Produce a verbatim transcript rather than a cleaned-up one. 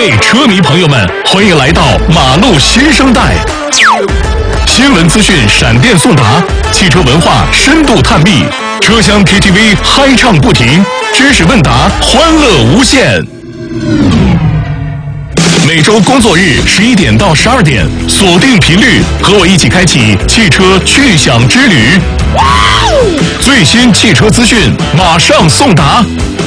嘿，车迷朋友们，欢迎来到马路新生代。新闻资讯闪电送达，汽车文化深度探秘，车厢 K T V 嗨唱不停，知识问答欢乐无限。每周工作日十一点到十二点，锁定频率，和我一起开启汽车趣享之旅。最新汽车资讯马上送达。